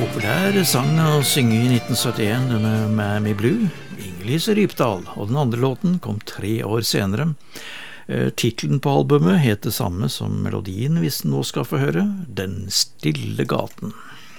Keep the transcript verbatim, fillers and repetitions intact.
Populær sang og synge i nitten syttien med Miami Blue, Inger-Lise Rypdal, og den andre låten kom tre år senere. Titlen på albumet het det samme som melodien hvis den nå skal få høre, Den stille gaten.